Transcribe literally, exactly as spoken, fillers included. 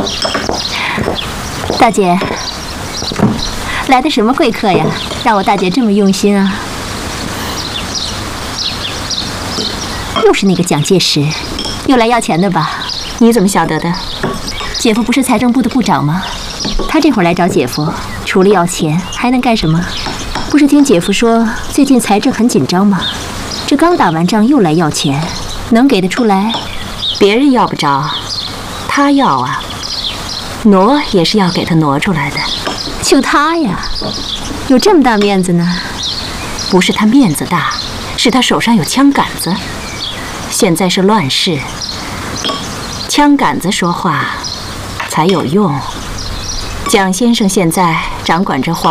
大姐，来的什么贵客呀？让我大姐这么用心啊！又是那个蒋介石，又来要钱的吧？ 你怎么晓得的？ 姐夫不是财政部的部长吗？他这会儿来找姐夫，除了要钱还能干什么？不是听姐夫说最近财政很紧张吗？这刚打完仗又来要钱，能给得出来？ 别人要不着，他要啊，挪也是要给他挪出来的。 就他呀，有这么大面子呢？ 不是他面子大，是他手上有枪杆子。现在是乱世，枪杆子说话才有用。蒋先生现在掌管着皇